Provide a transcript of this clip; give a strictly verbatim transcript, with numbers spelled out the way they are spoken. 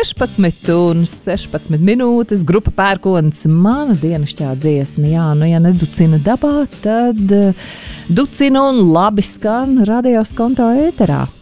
sešpadsmit un sešpadsmit minūtes, grupa Pērkons, mana dienasčā dziesma. Jā, nu, ja neducina dabā, tad ducina un labi skan radios konto ēterā.